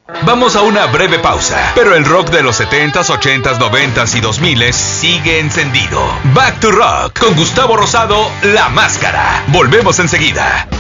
Vamos a una breve pausa, pero el rock de los 70s, 80s, 90s y 2000s sigue encendido. Back to Rock con Gustavo Rosado, La Máscara. Volvemos enseguida.